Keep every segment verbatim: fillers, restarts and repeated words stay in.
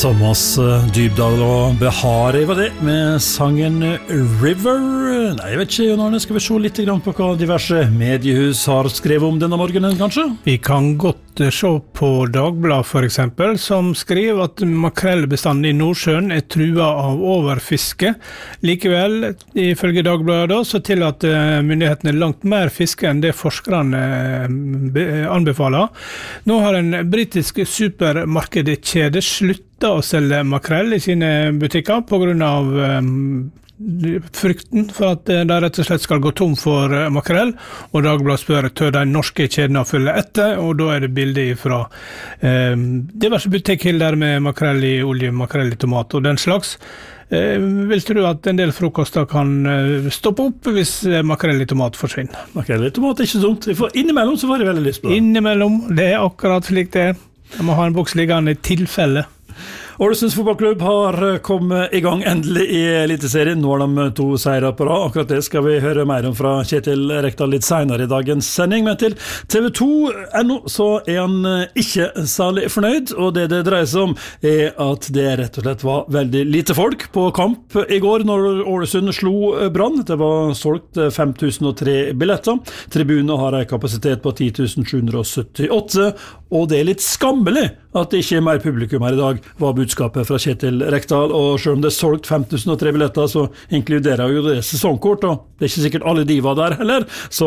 Thomas Dybdahl og Behari var det med sangen River. Nei, jeg vet ikke, Jon Arne, skal vi se litt på hva diverse mediehus har skrevet om denne morgenen, kanskje? Vi kan godt se på Dagbladet for eksempel, som skriver at makrellbestanden i Nordsjøen er trua av overfiske. Likevel, ifølge Dagbladet da, så tillater myndighetene langt mer fiske enn det forskerne anbefaler. Nå har en britisk supermarkedkjede slutt å selge makrell i sine butikker på grunn av um, frykten for at de rett og slett skal gå tom for makrell, og Dagbladet spør tør de norske kjedene følge etter, og da er det bilder fra um, diverse butikkhyller med makrell i olje, makrell i tomat og den slags. Uh, vil tro at en del frokoster kan uh, stoppe opp hvis makrell i tomat forsvinner. Makrell i tomat er ikke så dumt. Innimellom så var det veldig lyst på det. Innimellom, det er akkurat slik det er. Jeg må ha en boks liggende i tilfelle. Ålesunds fotballklubb har kommet i gang endelig i Eliteserien. Nå har de to seirer på rad. Akkurat det skal vi høre mer om fra Kjetil Rekdal litt senere i dagens sending. Men til T V to punkt no så er han ikke særlig fornøyd, og det det dreier seg om er at det rett og slett var veldig lite folk på kamp i går når Ålesund slo Brann. Det var solgt fem tusen og tre billetter. Tribunen har en kapasitet på ti tusen sju hundre og syttiåtte, og det er litt skammelig at det ikke er mer publikum her i dag, var budskapet fra Kjetil Rekdal. Og selv om det er solgt fem tusen og tre billetter, så inkluderer jo det sesongkort, og det er ikke sikkert alle de var der heller. Så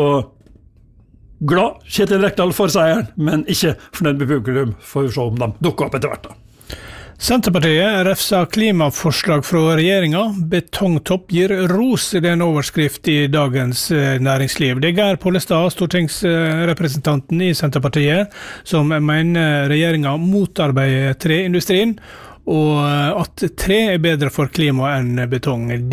glad Kjetil Rekdal for seieren, men ikke fornøyd med publikum. Får vi se om de dukker opp etter hvert da. Senterpartiet refser klimaforslag fra regjeringen. Betongtopp gir ros i den overskrift i dagens næringsliv. Det er Geir Pollestad, stortingsrepresentanten i Senterpartiet, som mener regjeringen motarbeider treindustrien, og at tre er bedre for klima enn betong.